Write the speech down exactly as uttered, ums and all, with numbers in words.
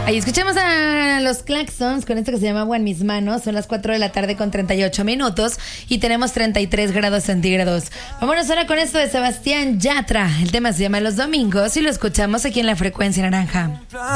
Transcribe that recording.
Ahí escuchamos a los Claxons con esto que se llama Agua en mis manos. Son las cuatro de la tarde con treinta y ocho minutos y tenemos treinta y tres grados centígrados. Vámonos ahora con esto de Sebastián Yatra. El tema se llama Los Domingos y lo escuchamos aquí en La Frecuencia Naranja.